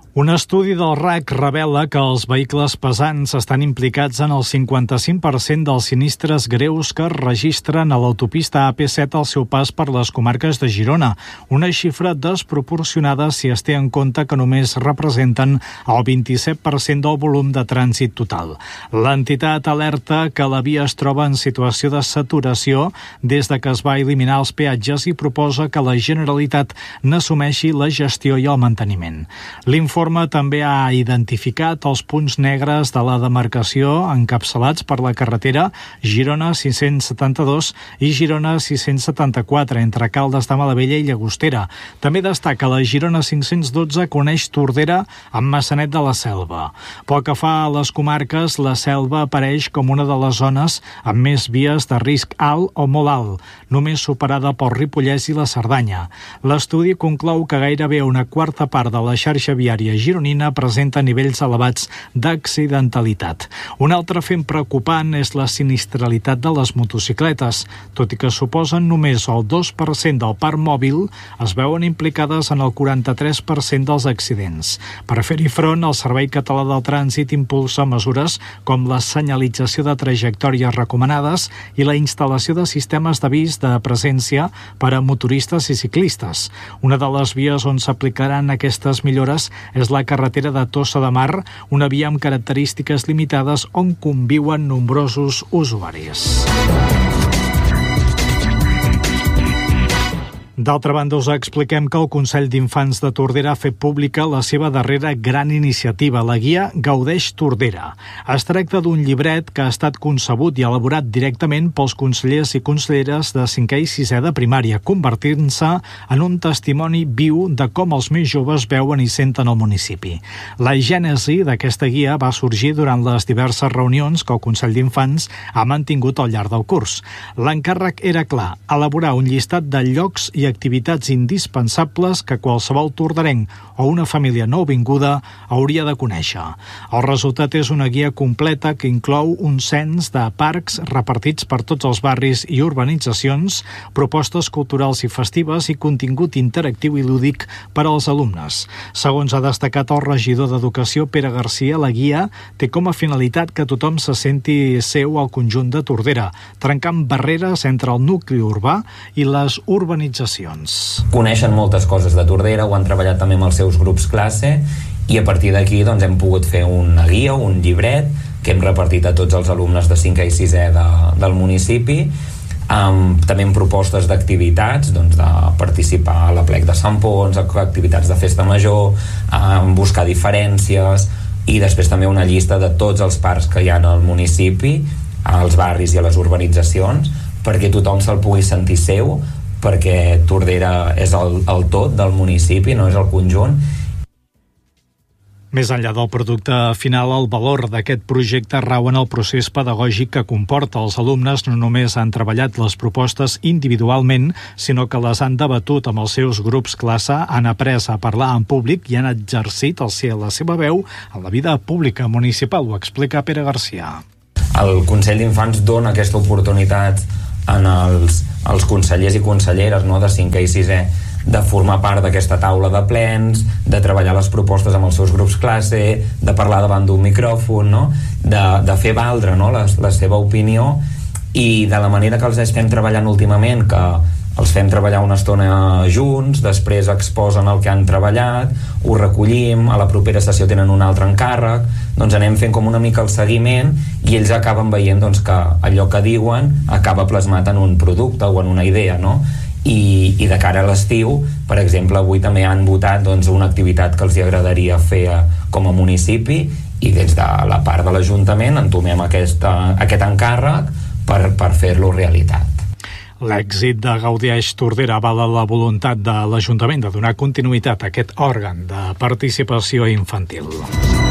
Un estudi del RAC revela que els vehicles pesants estan implicats en el 55% dels sinistres greus que es registren a l'autopista AP7 al seu pas per les comarques de Girona, una xifra desproporcionada si es té en compte que només representen el 27% del volum de trànsit total. L'entitat alerta que la via es troba en situació de saturació des de que es va eliminar els peatges i proposa que la Generalitat n'assumeixi la gestió i el manteniment. L'informe també ha identificat els punts negres de la demarcació encapçalats per la carretera Girona 672 i Girona 674 entre Caldes de Malavella i Llagostera. També destaca la Girona 512 que uneix Tordera amb Maçanet de la Selva. Pel que fa a les comarques, la Selva apareix com una de les zones amb més vies de risc alt o molt alt, només superada pel Ripollès i la Cerdanya. L'estudi conclou que gairebé una quarta part de la xarxa viària gironina presenta nivells elevats d'accidentalitat. Un altre fet preocupant és la sinistralitat de les motocicletes. Tot i que suposen només el 2% del parc mòbil, es veuen implicades en el 43% dels accidents. Per fer-hi front, el Servei Català del Trànsit impulsa mesures com la senyalització de trajectòries recomanades i la instal·lació de sistemes d'avís de presència per a motoristes i ciclistes. Una de les vies on s'aplicaran aquestes millores és la carretera de Tossa de Mar, una via amb característiques limitades on conviuen nombrosos usuaris. D'altra banda, us expliquem que el Consell d'Infants de Tordera ha fet pública la seva darrera gran iniciativa, la guia Gaudeix Tordera. Es tracta d'un llibret que ha estat concebut i elaborat directament pels consellers i conselleres de 5è i 6è de primària, convertint-se en un testimoni viu de com els més joves veuen i senten el municipi. La gènesi d'aquesta guia va sorgir durant les diverses reunions que el Consell d'Infants ha mantingut al llarg del curs. L'encàrrec era clar, elaborar un llistat de llocs i activitats indispensables que qualsevol torderenc o una família nouvinguda hauria de conèixer. El resultat és una guia completa que inclou un cens de parcs repartits per tots els barris i urbanitzacions, propostes culturals i festives i contingut interactiu i lúdic per als alumnes. Segons ha destacat el regidor d'Educació, Pere Garcia, la guia té com a finalitat que tothom se senti seu al conjunt de Tordera, trencant barreres entre el nucli urbà i les urbanitzacions. Coneixen moltes coses de Tordera, ho han treballat també amb els seus grups classe i a partir d'aquí doncs, hem pogut fer una guia, un llibret que hem repartit a tots els alumnes de 5è i 6è del municipi, també amb propostes d'activitats, doncs, de participar a l'aplec de Sant Pons, activitats de festa major, buscar diferències i després també una llista de tots els parcs que hi ha al municipi, als barris i a les urbanitzacions, perquè tothom se'l pugui sentir seu, perquè Tordera és el tot del municipi, no és el conjunt. Més enllà del producte final, el valor d'aquest projecte rau en el procés pedagògic que comporta. Els alumnes no només han treballat les propostes individualment, sinó que les han debatut amb els seus grups classe, han après a parlar en públic i han exercit la seva veu en la vida pública municipal. Ho explica Pere Garcia. El Consell d'Infants dona aquesta oportunitat en els consellers i conselleres, no, de 5è i 6è de formar part d'aquesta taula de plens, de treballar les propostes amb els seus grups classe, de parlar davant d'un micròfon, no? de fer valdre, no, la seva opinió, i de la manera que els estem treballant últimament, que els fem treballar una estona junts, després exposen el que han treballat, ho recollim, a la propera sessió tenen un altre encàrrec, doncs anem fent com una mica el seguiment i ells acaben veient doncs, que allò que diuen acaba plasmat en un producte o en una idea, no? I de cara a l'estiu, per exemple, avui també han votat doncs, una activitat que els agradaria fer com a municipi i des de la part de l'Ajuntament entomem aquest encàrrec per fer-lo realitat. L'èxit de Gaudeix Tordera avala la voluntat de l'Ajuntament de donar continuïtat a aquest òrgan de participació infantil.